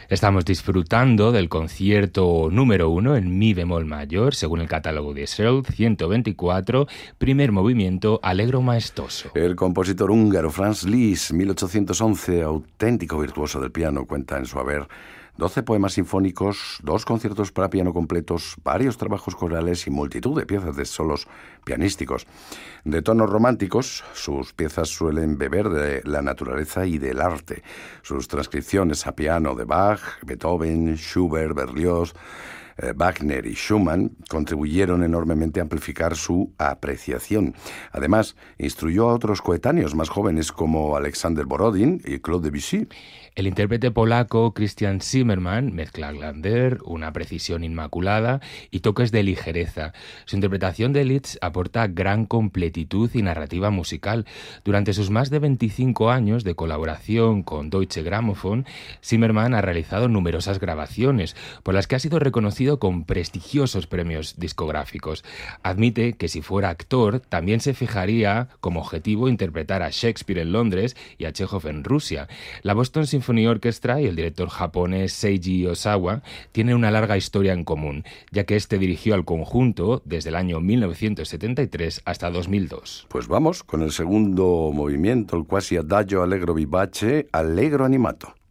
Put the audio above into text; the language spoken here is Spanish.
Estamos disfrutando del concierto número 1 en mi bemol mayor, según el catálogo de Scholz, 124, primer movimiento, Allegro maestoso. El compositor húngaro Franz Liszt, 1811, auténtico virtuoso del piano, cuenta en su haber 12 poemas sinfónicos, 2 conciertos para piano completos, varios trabajos corales y multitud de piezas de solos pianísticos. De tonos románticos, sus piezas suelen beber de la naturaleza y del arte. Sus transcripciones a piano de Bach, Beethoven, Schubert, Berlioz, Wagner y Schumann contribuyeron enormemente a amplificar su apreciación. Además, instruyó a otros coetáneos más jóvenes como Alexander Borodin y Claude Debussy. El intérprete polaco Christian Zimmermann mezcla glamour, una precisión inmaculada y toques de ligereza. Su interpretación de Liszt aporta gran completitud y narrativa musical. Durante sus más de 25 años de colaboración con Deutsche Grammophon, Zimmermann ha realizado numerosas grabaciones, por las que ha sido reconocido con prestigiosos premios discográficos. Admite que si fuera actor, también se fijaría como objetivo interpretar a Shakespeare en Londres y a Chekhov en Rusia. La Boston Symphony Orchestra y el director japonés Seiji Osawa tienen una larga historia en común, ya que este dirigió al conjunto desde el año 1973 hasta 2002. Pues vamos con el segundo movimiento, el quasi adagio allegro vivace, allegro animato.